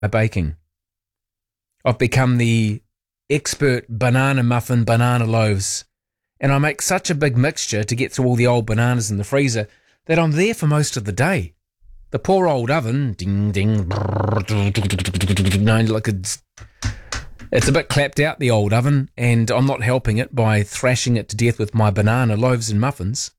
baking. I've become the expert banana muffin, banana loaves, and I make such a big mixture to get through all the old bananas in the freezer that I'm there for most of the day. The poor old oven, ding, ding, like it's a bit clapped out, the old oven, and I'm not helping it by thrashing it to death with my banana loaves and muffins.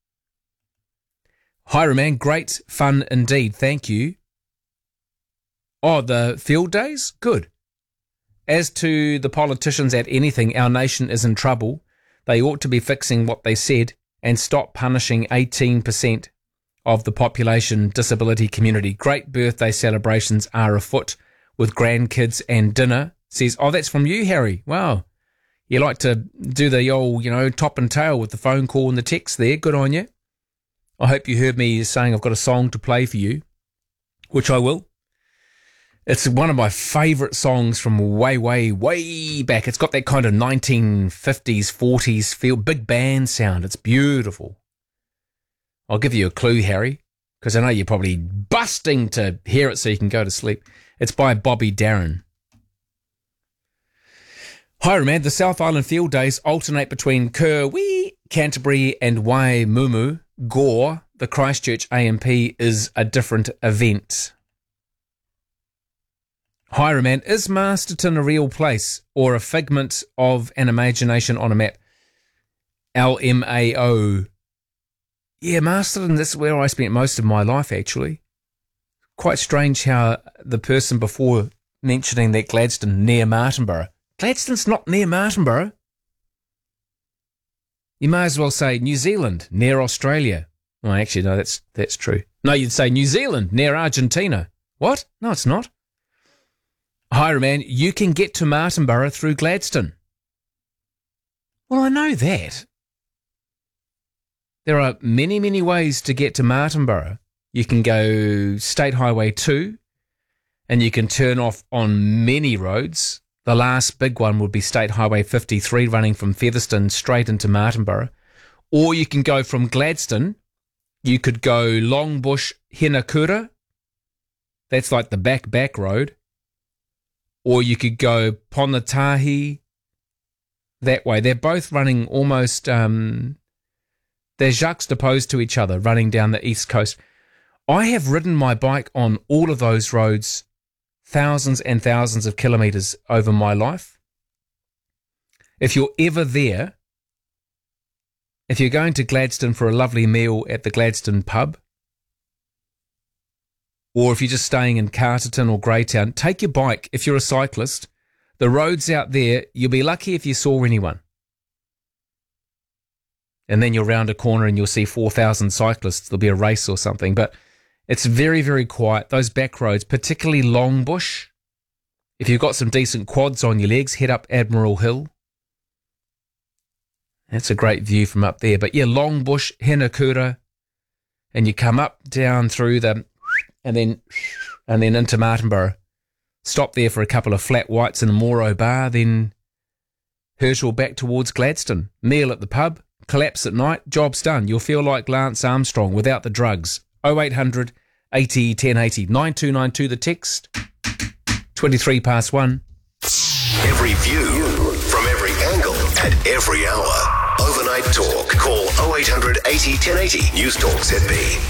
Hi, Roman, great fun indeed, thank you. Oh, the field days? Good. As to the politicians at anything, our nation is in trouble. They ought to be fixing what they said and stop punishing 18% of the population disability community. Great birthday celebrations are afoot with grandkids and dinner. Says, oh, that's from you, Harry. Wow. You like to do the old, top and tail with the phone call and the text there. Good on you. I hope you heard me saying I've got a song to play for you, which I will. It's one of my favourite songs from way, way, way back. It's got that kind of 1950s, 40s feel, big band sound. It's beautiful. I'll give you a clue, Harry, because I know you're probably busting to hear it so you can go to sleep. It's by Bobby Darin. Hi, Roman. The South Island field days alternate between Kirwee, Canterbury and Waimumu. Gore, the Christchurch AMP, is a different event. Hi, Roman. Is Masterton a real place or a figment of an imagination on a map? LMAO. Yeah, Masterton, that's where I spent most of my life, actually. Quite strange how the person before mentioning that Gladstone near Martinborough. Gladstone's not near Martinborough. You may as well say New Zealand, near Australia. Well, actually, no, that's true. No, you'd say New Zealand, near Argentina. What? No, it's not. Hi, Roman, you can get to Martinborough through Gladstone. Well, I know that. There are many, many ways to get to Martinborough. You can go State Highway 2, and you can turn off on many roads. The last big one would be State Highway 53 running from Featherston straight into Martinborough. Or you can go from Gladstone. You could go Longbush, Hinakura. That's like the back road. Or you could go Ponatahi that way. They're both running almost, they're juxtaposed to each other, running down the east coast. I have ridden my bike on all of those roads thousands and thousands of kilometres over my life. If you're ever there, if you're going to Gladstone for a lovely meal at the Gladstone pub, or if you're just staying in Carterton or Greytown, take your bike. If you're a cyclist, the roads out there, you'll be lucky if you saw anyone. And then you'll round a corner and you'll see 4,000 cyclists. There'll be a race or something, but it's very, very quiet. Those back roads, particularly Longbush. If you've got some decent quads on your legs, head up Admiral Hill. That's a great view from up there. But yeah, Longbush, Hinakura, and you come up, down through the, and then into Martinborough. Stop there for a couple of flat whites in a Moro bar, then Herschel back towards Gladstone. Meal at the pub, collapse at night, job's done. You'll feel like Lance Armstrong without the drugs. 0800 80 1080 9292 the text. 23 past 1. Every view from every angle at every hour. Overnight Talk. Call 0800 80 1080. News Talk ZB.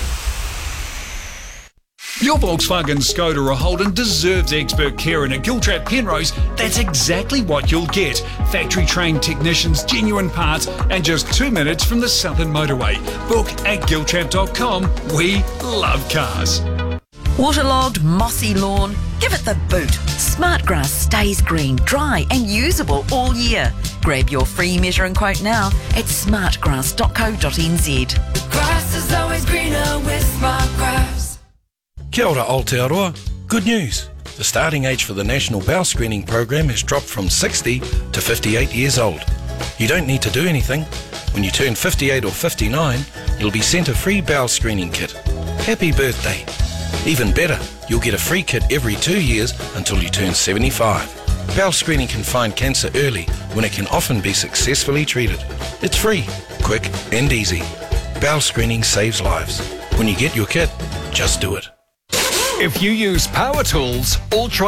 Your Volkswagen, Skoda or Holden deserves expert care, and at Giltrap Penrose, that's exactly what you'll get. Factory-trained technicians, genuine parts, and just 2 minutes from the Southern Motorway. Book at giltrap.com. We love cars. Waterlogged, mossy lawn? Give it the boot. Smartgrass stays green, dry and usable all year. Grab your free measuring quote now at smartgrass.co.nz. The grass is always greener with Smartgrass. Kia ora Aotearoa. Good news. The starting age for the National Bowel Screening Program has dropped from 60 to 58 years old. You don't need to do anything. When you turn 58 or 59, you'll be sent a free bowel screening kit. Happy birthday. Even better, you'll get a free kit every 2 years until you turn 75. Bowel screening can find cancer early when it can often be successfully treated. It's free, quick and easy. Bowel screening saves lives. When you get your kit, just do it. If you use power tools, Ultra